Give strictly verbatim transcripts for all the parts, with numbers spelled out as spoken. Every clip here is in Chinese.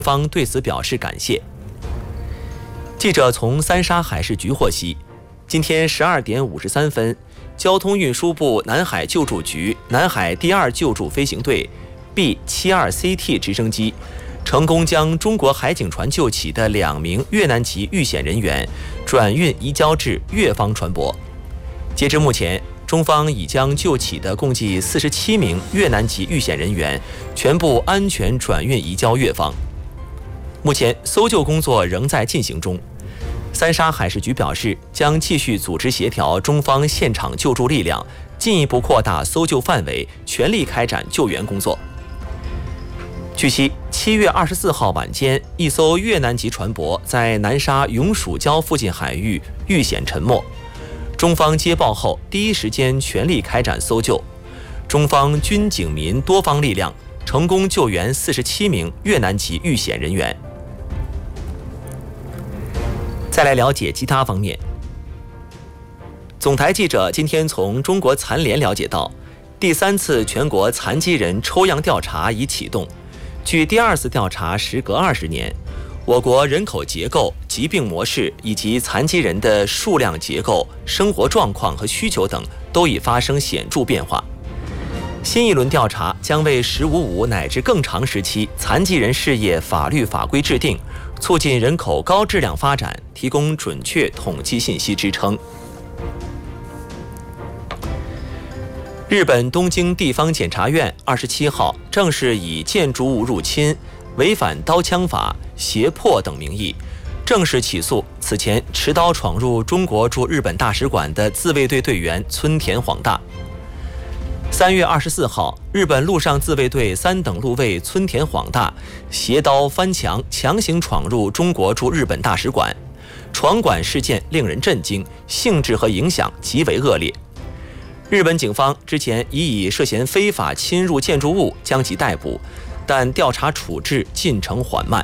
方对此表示感谢。记者从三沙海事局获悉，今天十二点五十三分，交通运输部南海救助局南海第二救助飞行队 B 七二 C T 直升机成功将中国海警船救起的两名越南籍遇险人员转运移交至越方船舶。截至目前，中方已将救起的共计四十七名越南籍遇险人员全部安全转运移交越方。目前搜救工作仍在进行中。三沙海事局表示，将继续组织协调中方现场救助力量，进一步扩大搜救范围，全力开展救援工作。据悉，七月二十四号晚间，一艘越南籍船舶在南沙永暑礁附近海域遇险沉没。中方接报后，第一时间全力开展搜救。中方军警民多方力量成功救援四十七名越南籍遇险人员。再来了解其他方面。总台记者今天从中国残联了解到，第三次全国残疾人抽样调查已启动。距第二次调查时隔二十年，我国人口结构、疾病模式以及残疾人的数量结构、生活状况和需求等都已发生显著变化。新一轮调查将为“十五五”乃至更长时期残疾人事业法律法规制定，促进人口高质量发展提供准确统计信息支撑。日本东京地方检察院二十七号正式以建筑物入侵、违反刀枪法、胁迫等名义，正式起诉此前持刀闯入中国驻日本大使馆的自卫队队员村田晃大。三月二十四号，日本陆上自卫队三等陆尉村田晃大携刀翻墙，强行闯入中国驻日本大使馆。闯馆事件令人震惊，性质和影响极为恶劣。日本警方之前已以涉嫌非法侵入建筑物将其逮捕，但调查处置进程缓慢。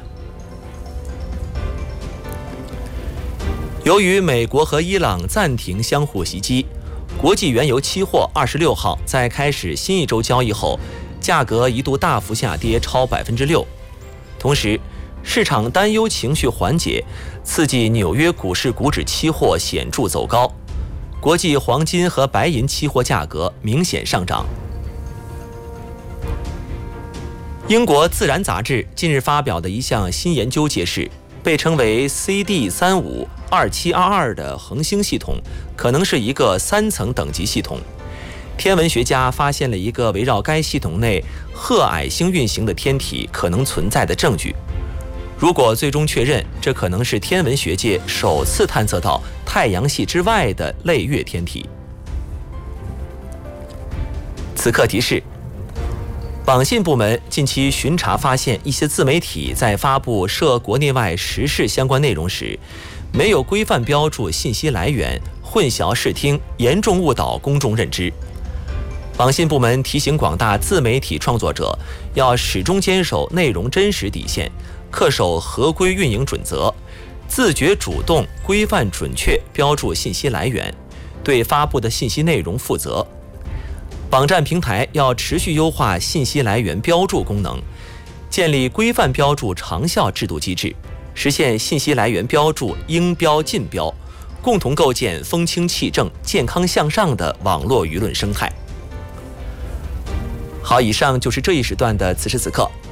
由于美国和伊朗暂停相互袭击，国际原油期货二十六号在开始新一周交易后，价格一度大幅下跌超百分之六。同时，市场担忧情绪缓解，刺激纽约股市股指期货显著走高。国际黄金和白银期货价格明显上涨。英国《自然》杂志近日发表的一项新研究揭示，被称为 C D 三五二七二二 的恒星系统可能是一个三层等级系统。天文学家发现了一个围绕该系统内褐矮星运行的天体可能存在的证据。如果最终确认，这可能是天文学界首次探测到太阳系之外的类月天体。此刻提示：网信部门近期巡查发现，一些自媒体在发布涉国内外时事相关内容时，没有规范标注信息来源，混淆视听，严重误导公众认知。网信部门提醒广大自媒体创作者，要始终坚守内容真实底线，恪守合规运营准则，自觉主动、规范准确标注信息来源，对发布的信息内容负责。网站平台要持续优化信息来源标注功能，建立规范标注长效制度机制，实现信息来源标注应标尽标，共同构建风清气正、健康向上的网络舆论生态。好，以上就是这一时段的此时此刻，